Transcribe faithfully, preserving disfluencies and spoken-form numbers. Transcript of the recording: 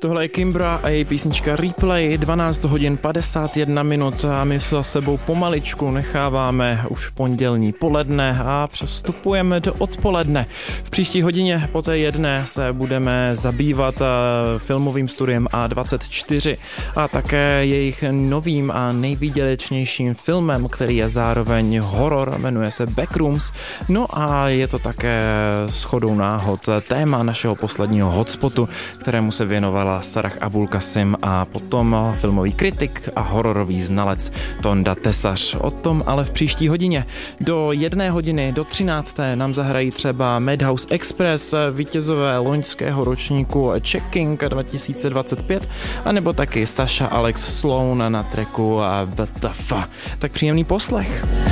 Tohle je Kimbra a její písnička Replay, dvanáct hodin padesát jedna minut a my se za sebou pomaličku necháváme už pondělní poledne a přestupujeme do odpoledne. V příští hodině po té jedné se budeme zabývat filmovým studiem A dvacet čtyři a také jejich novým a nejvýdělečnějším filmem, který je zároveň horor, jmenuje se Backrooms. No a je to také shodou náhod téma našeho posledního hotspotu, kterému se věnovala Sarah Abul Qasim a potom filmový kritik a hororový znalec Tonda Tesař. O tom ale v příští hodině. Do jedné hodiny, do třinácté nám zahrají třeba Madhouse Express, vítězové loňského ročníku Checking dva tisíce dvacet pět, anebo taky Sasha Alex Sloan na tracku W T F. Tak příjemný poslech.